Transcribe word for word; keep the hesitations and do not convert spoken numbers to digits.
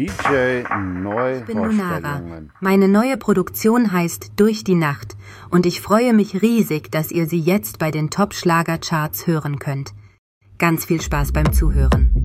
D J Ich bin Lunara. Neuvorstellungen. Meine neue Produktion heißt Durch die Nacht und ich freue mich riesig, dass ihr sie jetzt bei den Top-Schlager-Charts hören könnt. Ganz viel Spaß beim Zuhören.